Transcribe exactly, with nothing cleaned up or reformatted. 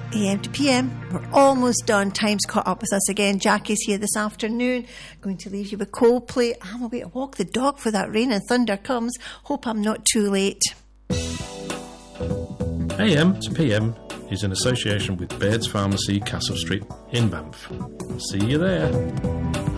A M to P M. We're almost done. Time's caught up with us again. Jackie's here this afternoon. Going to leave you with Coldplay. I'm away to walk the dog for that rain and thunder comes. Hope I'm not too late. A M to P M is in association with Baird's Pharmacy, Castle Street in Banff. See you there.